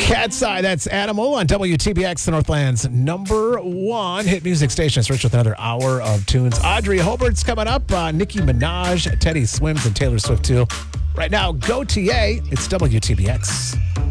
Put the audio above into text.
Cat's Eye, that's Animal on WTBX, the Northland's #1 hit music station. It's Rich with another hour of tunes. Audrey Hobart's coming up. Nicki Minaj, Teddy Swims, and Taylor Swift, too. Right now, go TA. It's WTBX.